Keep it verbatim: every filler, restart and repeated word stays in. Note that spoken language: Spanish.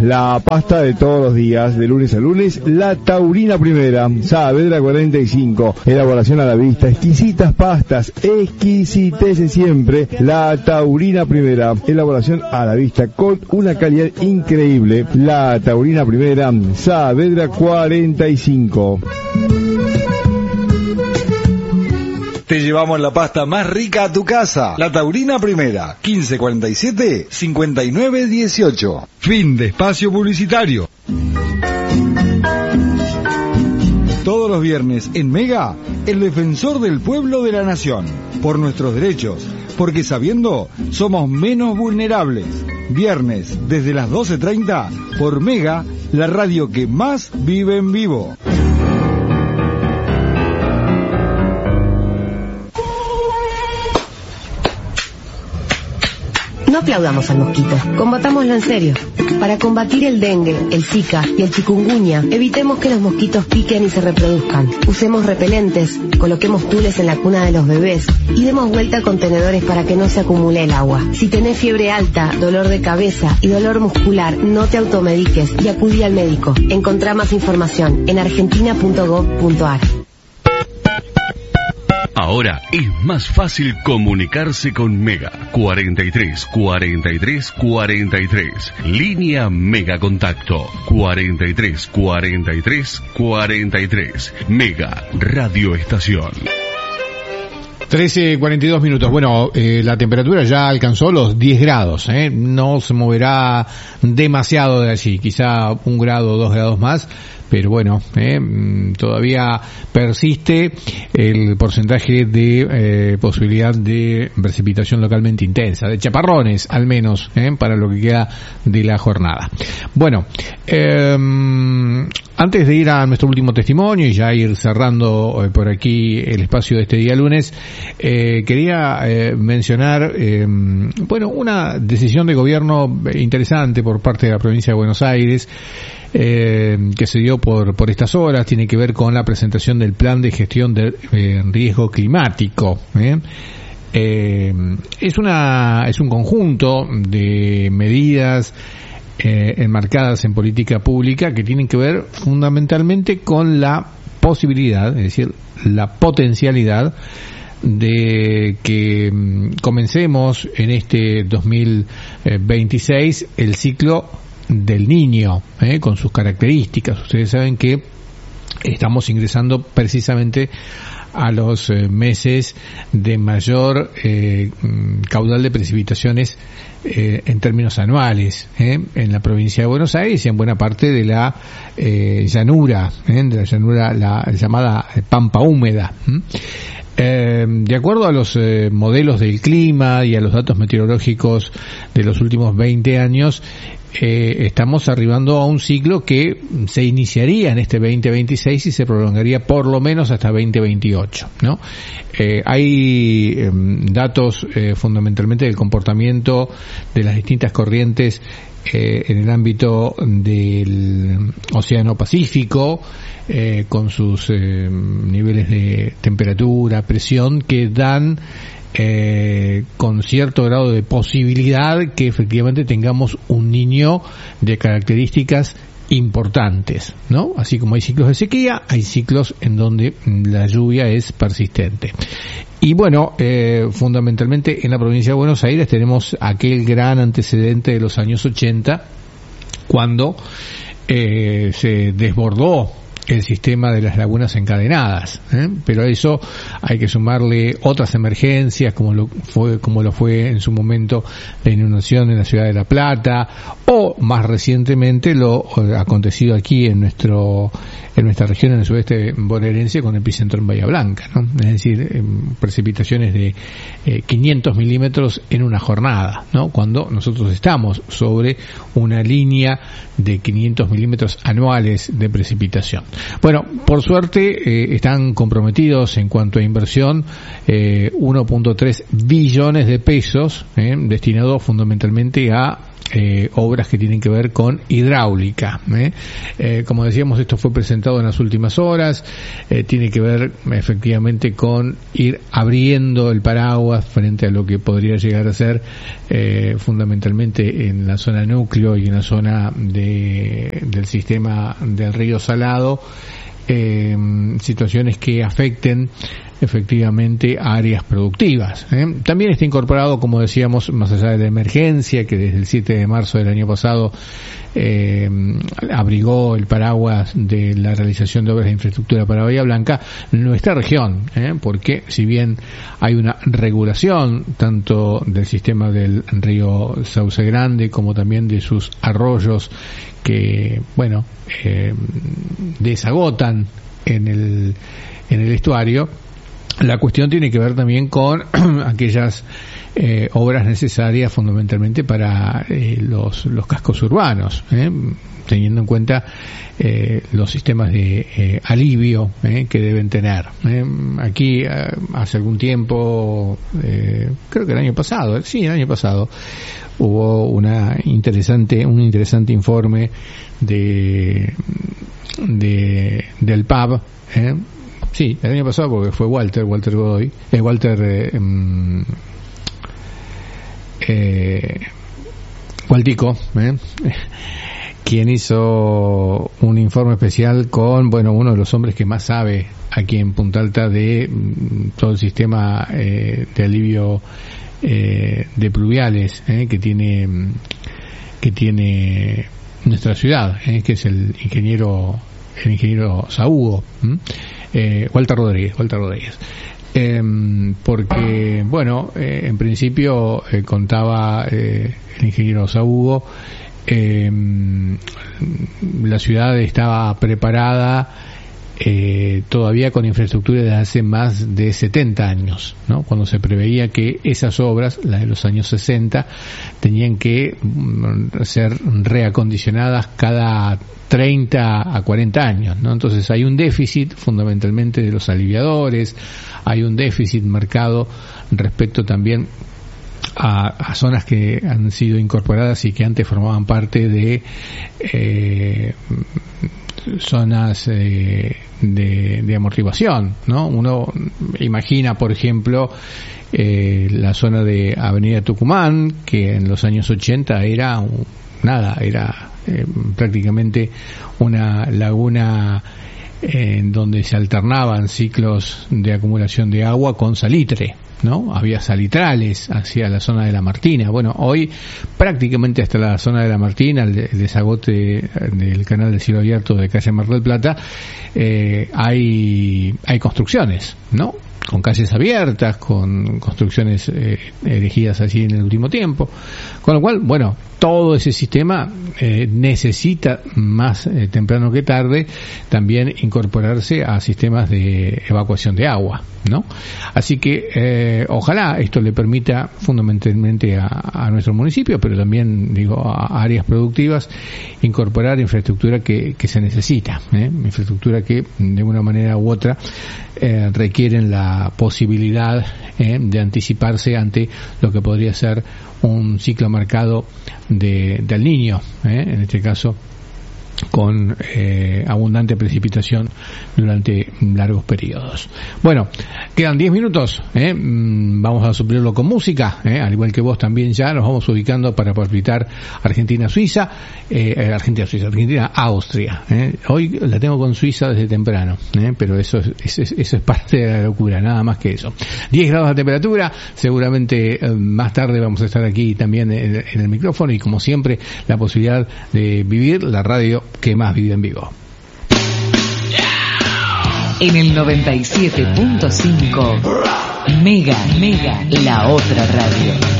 La pasta de todos los días, de lunes a lunes, la Taurina Primera, Saavedra cuarenta y cinco, elaboración a la vista, exquisitas pastas, exquisitece siempre, la Taurina Primera, elaboración a la vista con una calidad increíble, la Taurina Primera, Saavedra cuarenta y cinco. Te llevamos la pasta más rica a tu casa. La Taurina Primera, quince cuarenta y siete, cincuenta y nueve dieciocho. Fin de espacio publicitario. Todos los viernes en Mega, el defensor del pueblo de la nación. Por nuestros derechos, porque sabiendo, somos menos vulnerables. Viernes, desde las doce treinta, por Mega, la radio que más vive en vivo. No aplaudamos al mosquito, combatámoslo en serio. Para combatir el dengue, el zika y el chikungunya, evitemos que los mosquitos piquen y se reproduzcan. Usemos repelentes, coloquemos tules en la cuna de los bebés y demos vuelta a contenedores para que no se acumule el agua. Si tenés fiebre alta, dolor de cabeza y dolor muscular, no te automediques y acudí al médico. Encontrá más información en argentina punto gov punto ar. Ahora es más fácil comunicarse con Mega. cuarenta y tres, cuarenta y tres, cuarenta y tres. Línea Mega Contacto. cuarenta y tres, cuarenta y tres, cuarenta y tres. Mega Radio Estación. trece cuarenta y dos minutos. Bueno, eh, la temperatura ya alcanzó los diez grados, ¿eh? No se moverá demasiado de allí, quizá un grado o dos grados más, pero bueno, eh, todavía persiste el porcentaje de eh, posibilidad de precipitación localmente intensa, de chaparrones al menos, eh, para lo que queda de la jornada. Bueno, eh, antes de ir a nuestro último testimonio y ya ir cerrando eh, por aquí el espacio de este día lunes, eh, quería eh, mencionar, eh, bueno, una decisión de gobierno interesante por parte de la provincia de Buenos Aires, Eh, que se dio por por estas horas. Tiene que ver con la presentación del plan de gestión de eh, riesgo climático. ¿eh? Eh, es una es un conjunto de medidas eh, enmarcadas en política pública que tienen que ver fundamentalmente con la posibilidad, es decir, la potencialidad de que mm, comencemos en este dos mil veintiséis el ciclo del Niño, eh, con sus características. Ustedes saben que estamos ingresando precisamente a los eh, meses de mayor eh, caudal de precipitaciones eh, en términos anuales eh, en la provincia de Buenos Aires y en buena parte de la eh, llanura, eh, de la llanura, la llamada pampa húmeda. ¿eh? Eh, de acuerdo a los eh, modelos del clima y a los datos meteorológicos de los últimos veinte años, eh, estamos arribando a un ciclo que se iniciaría en este veinte veintiséis y se prolongaría por lo menos hasta veinte veintiocho, ¿no? Eh, hay eh, datos eh, fundamentalmente del comportamiento de las distintas corrientes eh, en el ámbito del Océano Pacífico, eh, con sus eh, niveles de temperatura, presión, que dan eh, con cierto grado de posibilidad que efectivamente tengamos un Niño de características importantes, ¿no? Así como hay ciclos de sequía, hay ciclos en donde la lluvia es persistente. Y bueno, eh, fundamentalmente en la provincia de Buenos Aires tenemos aquel gran antecedente de los años ochenta, cuando eh, se desbordó el sistema de las lagunas encadenadas, ¿eh? Pero a eso hay que sumarle otras emergencias, como lo fue como lo fue en su momento la inundación en la ciudad de La Plata, o más recientemente lo acontecido aquí en nuestro en nuestra región, en el sudeste bonaerense, con epicentro en Bahía Blanca, ¿no? Es decir, eh, precipitaciones de eh, quinientos milímetros en una jornada, ¿no? Cuando nosotros estamos sobre una línea de quinientos milímetros anuales de precipitación. Bueno, por suerte eh, están comprometidos en cuanto a inversión eh, uno punto tres billones de pesos, eh, destinados fundamentalmente a Eh, obras que tienen que ver con hidráulica. ¿eh? Eh, como decíamos, esto fue presentado en las últimas horas, eh, tiene que ver efectivamente con ir abriendo el paraguas frente a lo que podría llegar a ser eh, fundamentalmente en la zona núcleo y en la zona de, del sistema del río Salado, eh, situaciones que afecten efectivamente áreas productivas. ¿eh? También está incorporado, como decíamos, más allá de la emergencia que desde el siete de marzo del año pasado eh, abrigó el paraguas de la realización de obras de infraestructura para Bahía Blanca, nuestra región, ¿eh? porque si bien hay una regulación tanto del sistema del río Sauce Grande como también de sus arroyos que, bueno, eh, desagotan en el en el estuario, la cuestión tiene que ver también con aquellas eh, obras necesarias fundamentalmente para eh, los, los cascos urbanos, ¿eh? teniendo en cuenta eh, los sistemas de eh, alivio eh, que deben tener. ¿eh? Aquí eh, hace algún tiempo, eh, creo que el año pasado, eh, sí, el año pasado, hubo una interesante, un interesante informe de, de del P A B, ¿eh? Sí, el año pasado porque fue Walter, Walter Godoy, eh, Walter, eh, eh, Gualtico, eh, quien hizo un informe especial con, bueno, uno de los hombres que más sabe aquí en Punta Alta de mm, todo el sistema eh, de alivio eh, de pluviales eh, que tiene que tiene nuestra ciudad, eh, que es el ingeniero el ingeniero Saúgo. ¿m? Eh, Walter Rodríguez, Walter Rodríguez. Eh, porque, bueno, eh, en principio eh, contaba eh, el ingeniero Saúgo, eh, la ciudad estaba preparada eh, todavía con infraestructura desde hace más de setenta años, ¿no? Cuando se preveía que esas obras, las de los años sesenta, tenían que mm, ser reacondicionadas cada treinta a cuarenta años, ¿no? Entonces hay un déficit fundamentalmente de los aliviadores, hay un déficit marcado respecto también a, a zonas que han sido incorporadas y que antes formaban parte de eh, zonas eh, de, de amortiguación, ¿no? Uno imagina, por ejemplo, eh, la zona de Avenida Tucumán, que en los años ochenta era un, nada, era Eh, prácticamente una laguna eh, en donde se alternaban ciclos de acumulación de agua con salitre, ¿no? Había salitrales hacia la zona de la Martina. Bueno, hoy prácticamente hasta la zona de la Martina, el, el desagote del canal de cielo abierto de calle Mar del Plata, eh, hay hay construcciones, ¿no? Con calles abiertas, con construcciones eh, erigidas allí en el último tiempo, con lo cual, bueno, todo ese sistema eh, necesita más eh, temprano que tarde también incorporarse a sistemas de evacuación de agua, ¿no? Así que eh, ojalá esto le permita fundamentalmente a, a nuestro municipio, pero también digo a áreas productivas, incorporar infraestructura que, que se necesita, ¿eh? infraestructura que de una manera u otra eh, requieren la posibilidad eh, de anticiparse ante lo que podría ser un ciclo marcado de, del Niño, ¿eh? en este caso con eh, abundante precipitación durante largos periodos. Bueno, quedan diez minutos, ¿eh? Vamos a suplirlo con música, ¿eh? Al igual que vos también ya nos vamos ubicando para palpitar Argentina-Suiza, eh, Argentina-Suiza, Argentina-Austria. ¿eh? Hoy la tengo con Suiza desde temprano, ¿eh? pero eso es, es, eso es parte de la locura, nada más que eso. diez grados de temperatura, seguramente eh, más tarde vamos a estar aquí también en, en el micrófono y como siempre la posibilidad de vivir la radio que más vive en vivo. En el noventa y siete punto cinco Mega, Mega, la otra radio.